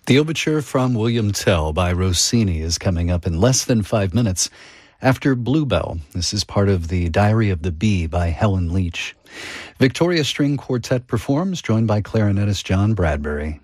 The overture from William Tell by Rossini is coming up in less than 5 minutes after Bluebell. This is part of the Diary of the Bee by Helen Leach. Victoria String Quartet performs, joined by clarinetist John Bradbury.